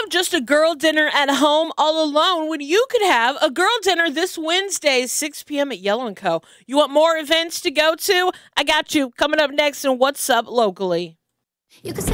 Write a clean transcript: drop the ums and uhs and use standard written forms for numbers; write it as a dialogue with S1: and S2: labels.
S1: just a girl dinner at home all alone when you could have a girl dinner this Wednesday, 6 p.m. at Yellow & Co. You want more events to go to? I got you coming up next in What's Up Locally.
S2: You can